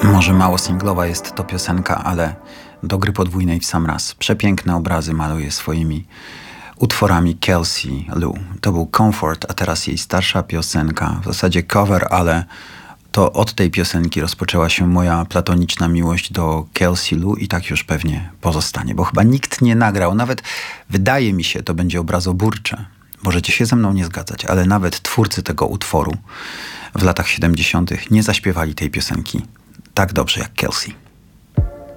Może mało singlowa jest to piosenka, ale do gry podwójnej w sam raz. Przepiękne obrazy maluje swoimi utworami Kelsey Lu. To był Comfort, a teraz jej starsza piosenka, w zasadzie cover, ale to od tej piosenki rozpoczęła się moja platoniczna miłość do Kelsey Lu i tak już pewnie pozostanie, bo chyba nikt nie nagrał, nawet wydaje mi się, to będzie obrazoburcze. Możecie się ze mną nie zgadzać, ale nawet twórcy tego utworu w latach 70. nie zaśpiewali tej piosenki tak dobrze jak Kelsey.